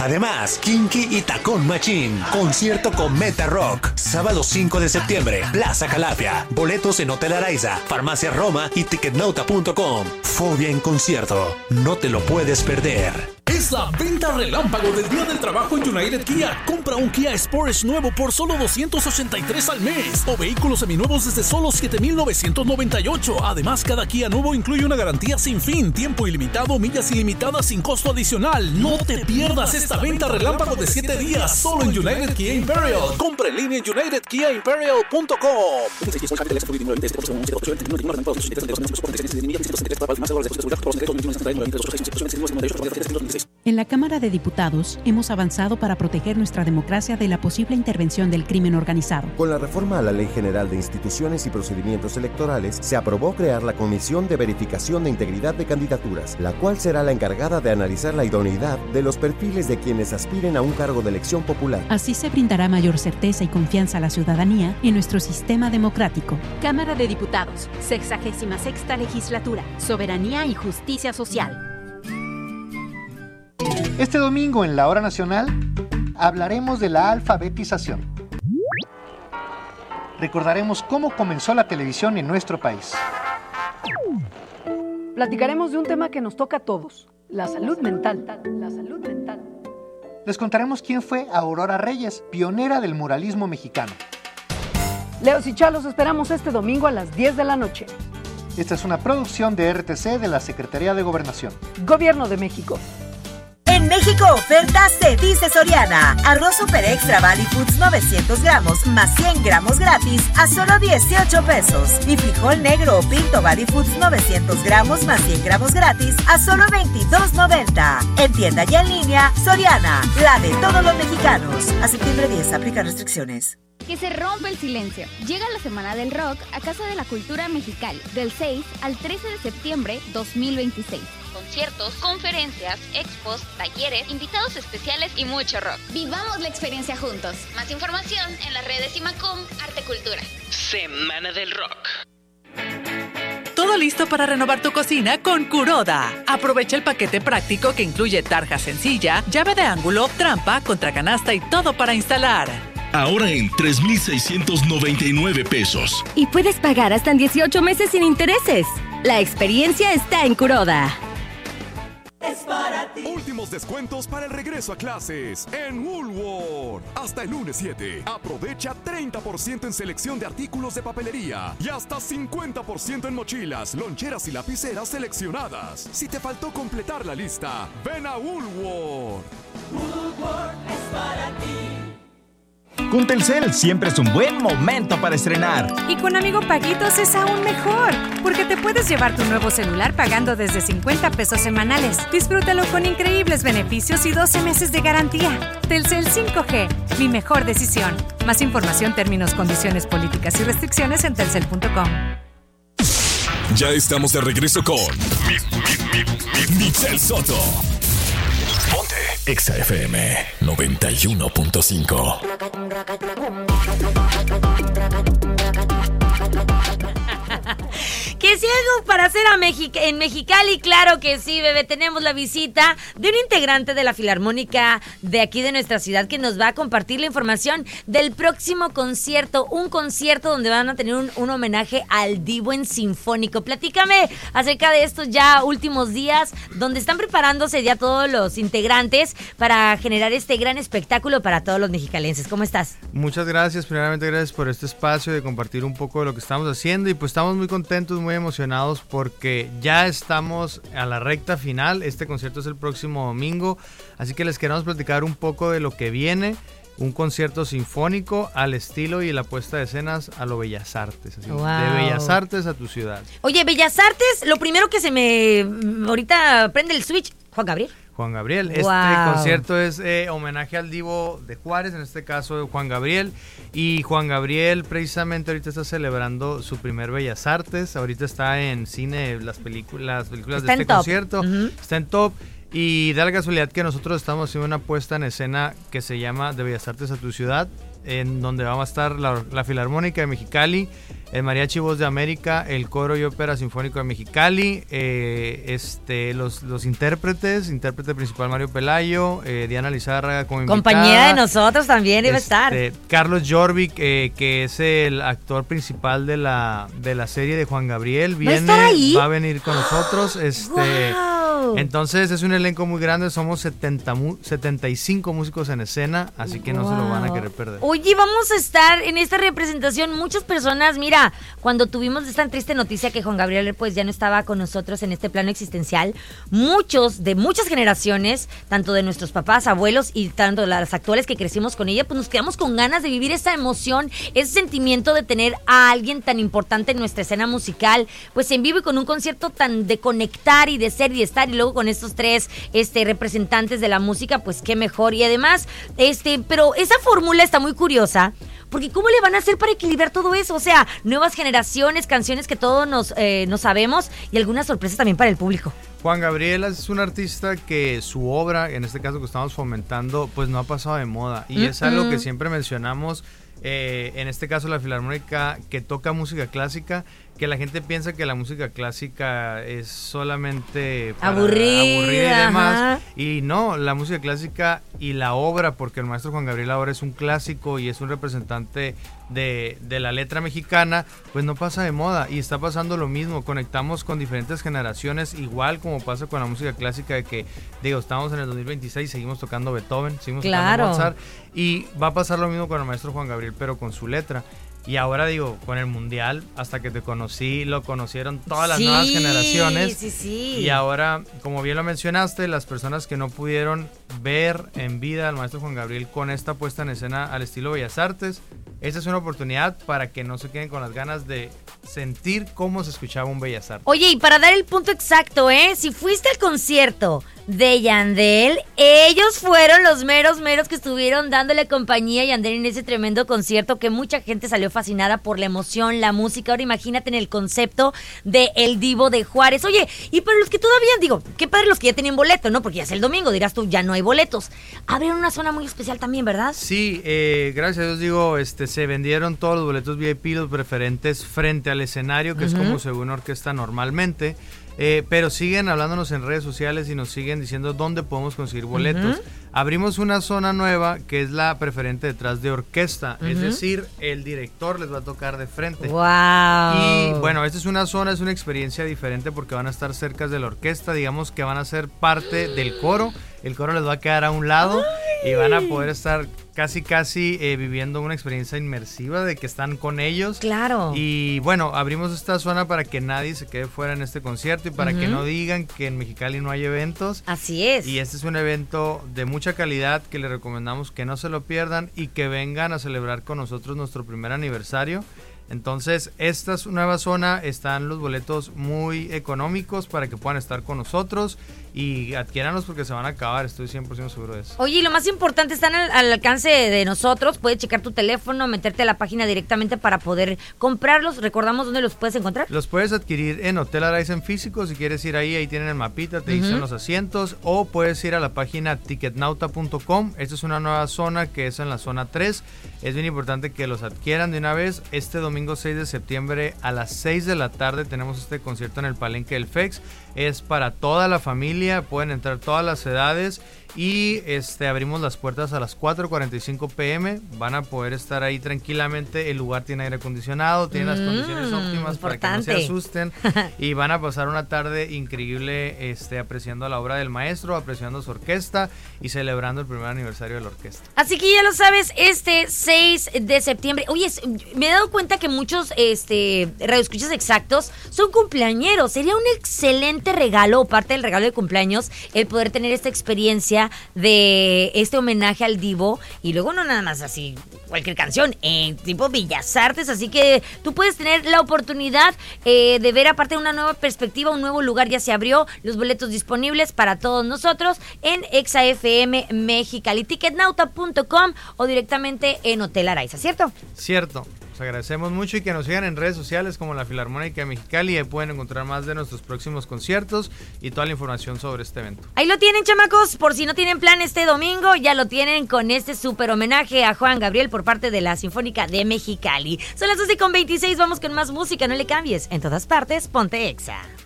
Además, Kinky y Tacón Machín. Concierto con Meta Rock. Sábado 5 de septiembre, Plaza Calafia. Boletos en Hotel Araiza, Farmacia Roma y Ticketnota.com. Fobia en concierto. No te lo puedes perder. Es la venta relámpago del Día del Trabajo en United Kia. Compra un Kia Sportage nuevo por solo $283 al mes. O vehículos seminuevos desde solo $7,998. Además, cada Kia nuevo incluye una garantía sin fin, tiempo ilimitado, millas ilimitadas sin costo adicional. No te pierdas esta venta relámpago de 7 días solo en United Kia Imperial. Compra en línea en unitedkiaimperial.com. En la Cámara de Diputados hemos avanzado para proteger nuestra democracia de la posible intervención del crimen organizado. Con la reforma a la Ley General de Instituciones y Procedimientos Electorales, se aprobó crear la Comisión de Verificación de Integridad de Candidaturas, la cual será la encargada de analizar la idoneidad de los perfiles de quienes aspiren a un cargo de elección popular. Así se brindará mayor certeza y confianza a la ciudadanía en nuestro sistema democrático. Cámara de Diputados, 66ª Legislatura, Soberanía y Justicia Social. Este domingo en la Hora Nacional hablaremos de la alfabetización. Recordaremos cómo comenzó la televisión en nuestro país. Platicaremos de un tema que nos toca a todos, la salud mental. Les contaremos quién fue Aurora Reyes, pionera del muralismo mexicano. Leos y Chalos esperamos este domingo a las 10 de la noche. Esta es una producción de RTC de la Secretaría de Gobernación. Gobierno de México. En México oferta se dice Soriana. Arroz Super Extra Valley Foods 900 gramos más 100 gramos gratis a solo 18 pesos. Y frijol negro o pinto Valley Foods 900 gramos más 100 gramos gratis a solo 22.90. En tienda y en línea, Soriana, la de todos los mexicanos. A septiembre 10, aplica restricciones. Que se rompe el silencio. Llega la Semana del Rock a Casa de la Cultura Mexicali, del 6 al 13 de septiembre 2026. Conciertos, conferencias, expos, talleres, invitados especiales y mucho rock. Vivamos la experiencia juntos. Más información en las redes Imacum Arte Cultura. Semana del Rock. Todo listo para renovar tu cocina con Kuroda. Aprovecha el paquete práctico que incluye tarja sencilla, llave de ángulo, trampa, contracanasta y todo para instalar. Ahora en 3,699 pesos. Y puedes pagar hasta en 18 meses sin intereses. La experiencia está en Kuroda. Es para ti. Últimos descuentos para el regreso a clases en Woolworth. Hasta el lunes 7. Aprovecha 30% en selección de artículos de papelería y hasta 50% en mochilas, loncheras y lapiceras seleccionadas. Si te faltó completar la lista, ven a Woolworth. Woolworth es para ti. Con Telcel siempre es un buen momento para estrenar. Y con Amigo Paguitos es aún mejor, porque te puedes llevar tu nuevo celular pagando desde 50 pesos semanales. Disfrútalo con increíbles beneficios y 12 meses de garantía. Telcel 5G, mi mejor decisión. Más información, términos, condiciones, políticas y restricciones en telcel.com. Ya estamos de regreso con Michelle Soto. Ponte Exa FM 91.5. Que si algo para hacer en Mexicali, claro que sí, bebé. Tenemos la visita de un integrante de la Filarmónica de aquí de nuestra ciudad que nos va a compartir la información del próximo concierto. Un concierto donde van a tener un homenaje al Divo en Sinfónico. Platícame acerca de estos ya últimos días donde están preparándose ya todos los integrantes para generar este gran espectáculo para todos los mexicalenses. ¿Cómo estás? Muchas gracias. Primeramente, gracias por este espacio de compartir un poco de lo que estamos haciendo. Y pues estamos muy contentos, muy emocionados porque ya estamos a la recta final. Este concierto es el próximo domingo, así que les queremos platicar un poco de lo que viene. Un concierto sinfónico al estilo y la puesta de escenas a lo Bellas Artes. Así, wow. De Bellas Artes a tu ciudad. Oye, Bellas Artes, lo primero que se me... ahorita prende el switch, Juan Gabriel. Juan Gabriel. Este concierto es homenaje al Divo de Juárez, en este caso Juan Gabriel. Y Juan Gabriel precisamente ahorita está celebrando su primer Bellas Artes. Ahorita está en cine, las películas de este concierto. Uh-huh. Está en top. Y da la casualidad que nosotros estamos haciendo una puesta en escena que se llama De Bellas Artes a tu Ciudad, en donde vamos a estar la Filarmónica de Mexicali, el Mariachi Voz de América, el Coro y Ópera Sinfónico de Mexicali, los intérpretes, intérprete principal Mario Pelayo, Diana Lizárraga como invitada. Compañera de nosotros también iba a estar. Carlos Jorvik, que es el actor principal de la serie de Juan Gabriel, viene, ¿va a estar ahí? Va a venir con nosotros. ¡Wow! Entonces es un elenco muy grande, somos 75 músicos en escena, así que no se lo van a querer perder. Oye, vamos a estar en esta representación, muchas personas, mira, cuando tuvimos esta triste noticia que Juan Gabriel pues ya no estaba con nosotros en este plano existencial, muchos de muchas generaciones, tanto de nuestros papás, abuelos y tanto de las actuales que crecimos con ella, pues nos quedamos con ganas de vivir esa emoción, ese sentimiento de tener a alguien tan importante en nuestra escena musical, pues en vivo y con un concierto tan de conectar y de ser y de estar, y luego con estos tres representantes de la música, pues qué mejor. Y además, pero esa fórmula está muy curiosa, porque ¿cómo le van a hacer para equilibrar todo eso? O sea, nuevas generaciones, canciones que todos nos sabemos y algunas sorpresas también para el público. Juan Gabriel es un artista que su obra, en este caso que estamos fomentando, pues no ha pasado de moda. Y es algo que siempre mencionamos, en este caso la Filarmónica, que toca música clásica, que la gente piensa que la música clásica es solamente aburrida y demás. Ajá. Y no, la música clásica y la obra, porque el maestro Juan Gabriel ahora es un clásico y es un representante de la letra mexicana, pues no pasa de moda. Y está pasando lo mismo, conectamos con diferentes generaciones, igual como pasa con la música clásica, de que, estamos en el 2026, seguimos tocando Beethoven, seguimos tocando Mozart, y va a pasar lo mismo con el maestro Juan Gabriel, pero con su letra. Y ahora con el Mundial, hasta que te conocí, lo conocieron todas las nuevas generaciones. Sí. Y ahora, como bien lo mencionaste, las personas que no pudieron ver en vida al maestro Juan Gabriel con esta puesta en escena al estilo Bellas Artes, esta es una oportunidad para que no se queden con las ganas de sentir cómo se escuchaba un Bellas Artes. Oye, y para dar el punto exacto, si fuiste al concierto de Yandel, ellos fueron los meros que estuvieron dándole compañía a Yandel en ese tremendo concierto, que mucha gente salió fascinada por la emoción, la música. Ahora imagínate en el concepto de El Divo de Juárez. Oye, y para los que todavía, qué padre los que ya tenían boleto, ¿no? Porque ya es el domingo, dirás tú, ya no hay boletos. Abrieron una zona muy especial también, ¿verdad? Sí, gracias a Dios, se vendieron todos los boletos VIP, los preferentes, frente al escenario, que es como se ve una orquesta normalmente. Pero siguen hablándonos en redes sociales y nos siguen diciendo dónde podemos conseguir boletos. Abrimos una zona nueva que es la preferente detrás de orquesta, es decir, el director les va a tocar de frente. ¡Wow! Y bueno, esta es una zona, es una experiencia diferente porque van a estar cerca de la orquesta, digamos que van a ser parte del coro. El coro les va a quedar a un lado. ¡Ay! Y van a poder estar casi viviendo una experiencia inmersiva de que están con ellos. Claro. Y bueno, abrimos esta zona para que nadie se quede fuera en este concierto y para que no digan que en Mexicali no hay eventos. Así es. Y este es un evento de mucha calidad que les recomendamos que no se lo pierdan y que vengan a celebrar con nosotros nuestro primer aniversario. Entonces, esta nueva zona, están los boletos muy económicos para que puedan estar con nosotros y adquiéranlos porque se van a acabar, estoy 100% seguro de eso. Oye, y lo más importante, están al alcance de nosotros, puedes checar tu teléfono, meterte a la página directamente para poder comprarlos. ¿Recordamos dónde los puedes encontrar? Los puedes adquirir en Hotel Araiza en físico, si quieres ir ahí tienen el mapita, te dicen los asientos, o puedes ir a la página ticketnauta.com. Esta es una nueva zona que es en la zona 3, es bien importante que los adquieran de una vez. Este domingo 6 de septiembre a las 6 de la tarde tenemos este concierto en el Palenque del FEX, es para toda la familia, pueden entrar todas las edades y abrimos las puertas a las 4:45 p.m. Van a poder estar ahí tranquilamente, el lugar tiene aire acondicionado, tiene las condiciones óptimas para que no se asusten y van a pasar una tarde increíble apreciando la obra del maestro, apreciando su orquesta y celebrando el primer aniversario de la orquesta. Así que ya lo sabes, 6 de septiembre. Oye, me he dado cuenta que muchos radioescuchas exactos son cumpleañeros. Sería un excelente regalo, parte del regalo de cumpleaños, el poder tener esta experiencia de este homenaje al Divo, y luego no nada más así cualquier canción, tipo Bellas Artes, así que tú puedes tener la oportunidad de ver, aparte de una nueva perspectiva, un nuevo lugar ya se abrió, los boletos disponibles para todos nosotros en Exa FM Mexicali, ticketnauta.com o directamente en Hotel Araiza, ¿cierto? Cierto. Les agradecemos mucho y que nos sigan en redes sociales como la Filarmónica de Mexicali. Ahí pueden encontrar más de nuestros próximos conciertos y toda la información sobre este evento. Ahí lo tienen, chamacos. Por si no tienen plan este domingo, ya lo tienen con este súper homenaje a Juan Gabriel por parte de la Sinfónica de Mexicali. Son las 12:26, vamos con más música, no le cambies. En todas partes, ponte Exa.